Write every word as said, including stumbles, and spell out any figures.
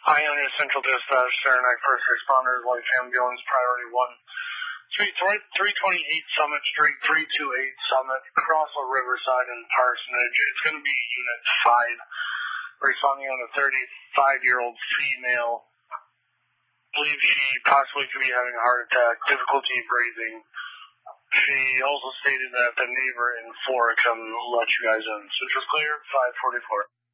Ionia Central Dispatch, Saranac First Responders, Life Ambulance, Priority one. three twenty-eight Summit Street, three twenty-eight Summit, Crossville Riverside, and Parsonage. It's going to be Unit five, responding on a thirty-five-year-old female. I believe she possibly could be having a heart attack, difficulty breathing. She also stated that the neighbor in Flora can let you guys in. Central clear, five forty-four.